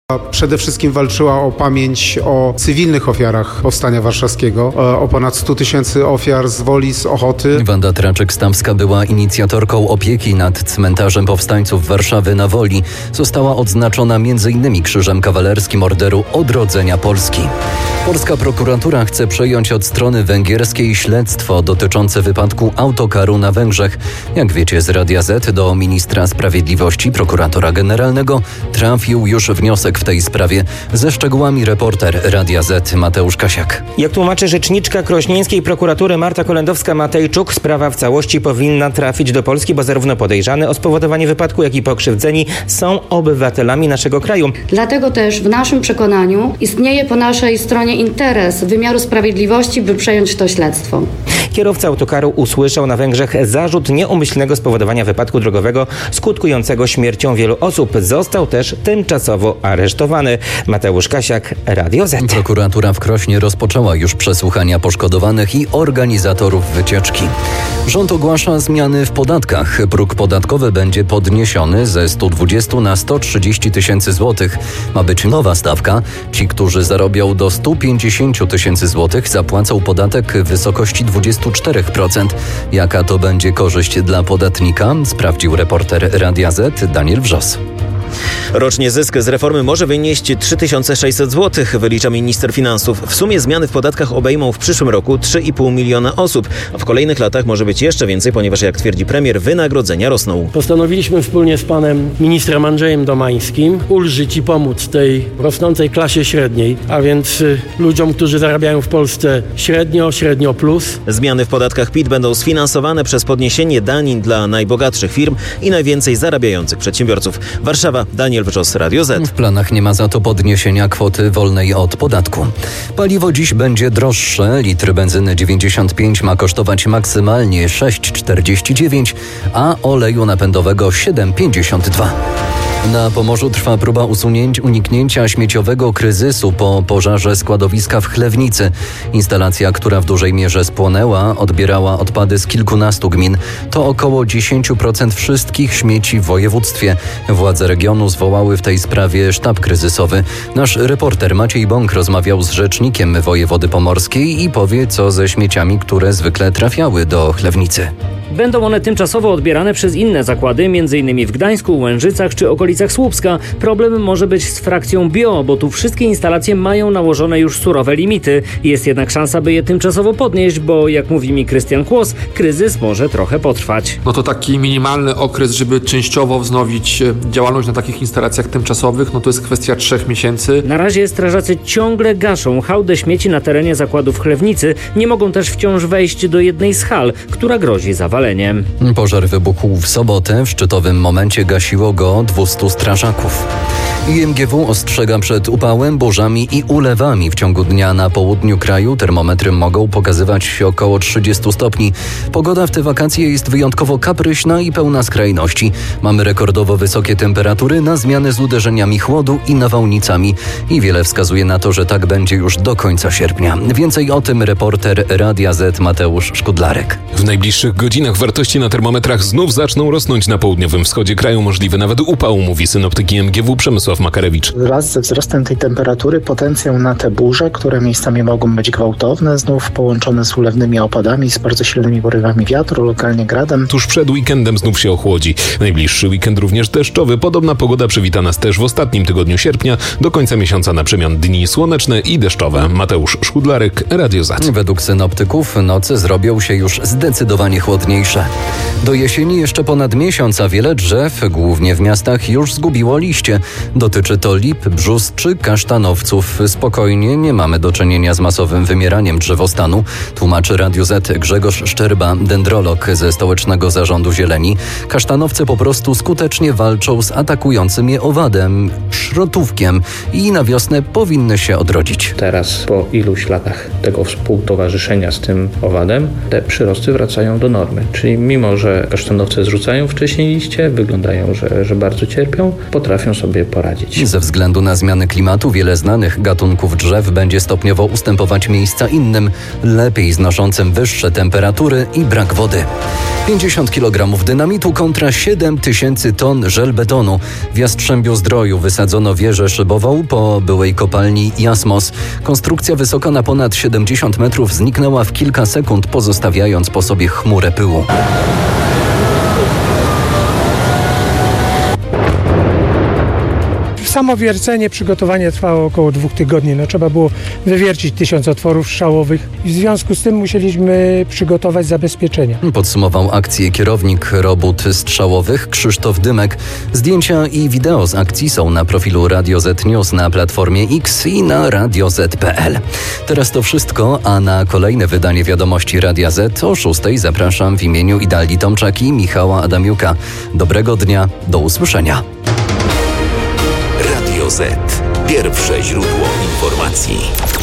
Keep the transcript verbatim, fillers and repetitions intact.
Przede wszystkim walczyła o pamięć o cywilnych ofiarach Powstania Warszawskiego, o ponad stu tysięcy ofiar z Woli, z Ochoty. Wanda Traczyk-Stawska była inicjatorką opieki nad cmentarzem powstańców Warszawy na Woli. Została odznaczona między innymi Krzyżem Kawalerskim Orderu Odrodzenia Polski. Polska prokuratura chce przejąć od strony węgierskiej śledztwo dotyczące wypadku autokaru na Węgrzech. Jak wiecie z Radia Z, do ministra sprawiedliwości, prokuratora generalnego trafił już wniosek w tej sprawie. Ze szczegółami reporter Radia Z Mateusz Kasiak. Jak tłumaczy rzeczniczka krośnieńskiej prokuratury Marta Kolendowska-Matejczuk, sprawa w całości powinna trafić do Polski, bo zarówno podejrzany o spowodowanie wypadku, jak i pokrzywdzeni są obywatelami naszego kraju. Dlatego też w naszym przekonaniu istnieje po naszej stronie interes wymiaru sprawiedliwości, by przejąć to śledztwo. Kierowca autokaru usłyszał na Węgrzech zarzut nieumyślnego spowodowania wypadku drogowego skutkującego śmiercią wielu osób. Został też tymczasowo aresztowany. Mateusz Kasiak, Radio Z. Prokuratura w Krośnie rozpoczęła już przesłuchania poszkodowanych i organizatorów wycieczki. Rząd ogłasza zmiany w podatkach. Próg podatkowy będzie podniesiony ze stu dwudziestu na sto trzydzieści tysięcy złotych. Ma być nowa stawka. Ci, którzy zarobią do stu pięćdziesięciu tysięcy złotych, zapłacą podatek w wysokości dwudziestu czterech procent. Jaka to będzie korzyść dla podatnika? Sprawdził reporter Radia Z Daniel Wrzos. Rocznie zysk z reformy może wynieść trzy tysiące sześćset złotych, wylicza minister finansów. W sumie zmiany w podatkach obejmą w przyszłym roku trzy i pół miliona osób, a w kolejnych latach może być jeszcze więcej, ponieważ jak twierdzi premier, wynagrodzenia rosną. Postanowiliśmy wspólnie z panem ministrem Andrzejem Domańskim ulżyć i pomóc tej rosnącej klasie średniej, a więc y, ludziom, którzy zarabiają w Polsce średnio, średnio plus. Zmiany w podatkach P I T będą sfinansowane przez podniesienie danin dla najbogatszych firm i najwięcej zarabiających przedsiębiorców. Warszawa, Daniel Wrzos, Radio Z. W planach nie ma za to podniesienia kwoty wolnej od podatku. Paliwo dziś będzie droższe. Litr benzyny dziewięćdziesiąt pięć ma kosztować maksymalnie sześć czterdzieści dziewięć, a oleju napędowego siedem pięćdziesiąt dwa. Na Pomorzu trwa próba usunięcia, uniknięcia śmieciowego kryzysu po pożarze składowiska w Chlewnicy. Instalacja, która w dużej mierze spłonęła, odbierała odpady z kilkunastu gmin. To około dziesięć procent wszystkich śmieci w województwie. Władze regionu zwołały w tej sprawie sztab kryzysowy. Nasz reporter Maciej Bąk rozmawiał z rzecznikiem wojewody pomorskiej i powie, co ze śmieciami, które zwykle trafiały do Chlewnicy. Będą one tymczasowo odbierane przez inne zakłady, m.in. w Gdańsku, Łężycach czy okolicach Słupska. Problem może być z frakcją bio, bo tu wszystkie instalacje mają nałożone już surowe limity. Jest jednak szansa, by je tymczasowo podnieść, bo jak mówi mi Krystian Kłos, kryzys może trochę potrwać. No to taki minimalny okres, żeby częściowo wznowić działalność na takich instalacjach tymczasowych, no to jest kwestia trzech miesięcy. Na razie strażacy ciągle gaszą hałdę śmieci na terenie zakładu w Chlewnicy. Nie mogą też wciąż wejść do jednej z hal, która grozi zawaleniem. Pożar wybuchł w sobotę. W szczytowym momencie gasiło go dwustu strażaków. I M G W ostrzega przed upałem, burzami i ulewami. W ciągu dnia na południu kraju termometry mogą pokazywać około trzydziestu stopni. Pogoda w te wakacje jest wyjątkowo kapryśna i pełna skrajności. Mamy rekordowo wysokie temperatury na zmianę z uderzeniami chłodu i nawałnicami. I wiele wskazuje na to, że tak będzie już do końca sierpnia. Więcej o tym reporter Radia Z Mateusz Szkudlarek. W najbliższych godzinach wartości na termometrach znów zaczną rosnąć na południowym wschodzie kraju. Możliwy nawet upał, mówi synoptyk M G W Przemysław Makarewicz. Wraz ze wzrostem tej temperatury potencjał na te burze, które miejscami mogą być gwałtowne, znów połączone z ulewnymi opadami, z bardzo silnymi porywami wiatru, lokalnie gradem. Tuż przed weekendem znów się ochłodzi. Najbliższy weekend również deszczowy. Podobna pogoda przywita nas też w ostatnim tygodniu sierpnia. Do końca miesiąca na przemian dni słoneczne i deszczowe. Mateusz Szkudlarek, Radio Z. Według synoptyków noce zrobią się już zdecydowanie chłodniejsze. Do jesieni jeszcze ponad miesiąc, a wiele drzew, głównie w miastach, już zgubiło liście. Dotyczy to lip, brzóz czy kasztanowców. Spokojnie, nie mamy do czynienia z masowym wymieraniem drzewostanu, tłumaczy Radio Z Grzegorz Szczerba, dendrolog ze Stołecznego Zarządu Zieleni. Kasztanowce po prostu skutecznie walczą z atakującym je owadem, szrotówkiem i na wiosnę powinny się odrodzić. Teraz po iluś latach tego współtowarzyszenia z tym owadem te przyrosty wracają do normy. Czyli mimo, że kasztanowce zrzucają wcześniej liście, wyglądają, że, że bardzo cierpią, potrafią sobie poradzić. poradzić. Ze względu na zmiany klimatu wiele znanych gatunków drzew będzie stopniowo ustępować miejsca innym, lepiej znoszącym wyższe temperatury i brak wody. pięćdziesiąt kilogramów dynamitu kontra siedem tysięcy ton żelbetonu. W Jastrzębiu-Zdroju wysadzono wieżę szybową po byłej kopalni Jasmos. Konstrukcja wysoka na ponad siedemdziesiąt metrów zniknęła w kilka sekund, pozostawiając po sobie chmurę pyłu. Samo wiercenie, przygotowanie trwało około dwóch tygodni. No, trzeba było wywiercić tysiąc otworów strzałowych i w związku z tym musieliśmy przygotować zabezpieczenia. Podsumował akcję kierownik robót strzałowych Krzysztof Dymek. Zdjęcia i wideo z akcji są na profilu Radio Z News na Platformie X i na radio zet kropka pe el. Teraz to wszystko, a na kolejne wydanie Wiadomości Radia Z o szóstej zapraszam w imieniu Idalii Tomczak i Michała Adamiuka. Dobrego dnia, do usłyszenia. Radio Z. Pierwsze źródło informacji.